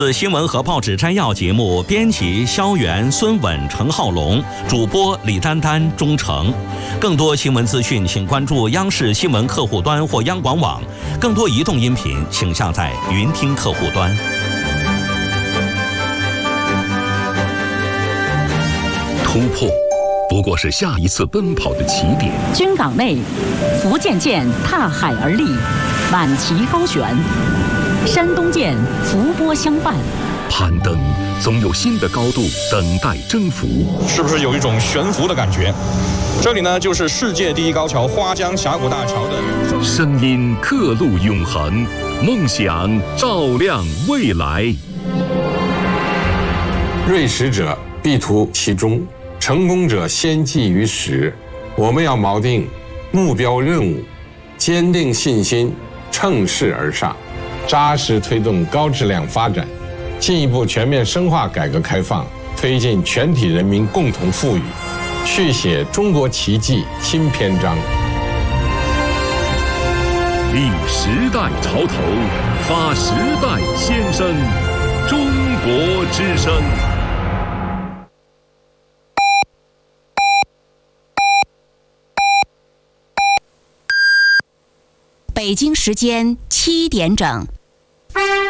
新闻和报纸摘要节目，编辑肖元、孙稳、程浩龙，主播李丹丹、钟诚。更多新闻资讯，请关注央视新闻客户端或央广网。更多移动音频，请下载云听客户端。 突破，不过是下一次奔跑的起点。 军港内，福建舰踏海而立，满旗高悬。山东舰伏波相伴， 攀登总有新的高度等待征服， 是不是有一种悬浮的感觉？这里呢，就是世界第一高桥花江峡谷大桥的声音刻录永恒，梦想照亮未来。 锐识者必图其中，成功者先记于始。我们要锚定目标任务，坚定信心，乘势而上，扎实推动高质量发展，进一步全面深化改革开放，推进全体人民共同富裕，续写中国奇迹新篇章。 立时代潮头，发时代先声，中国之声。 北京时间7点整。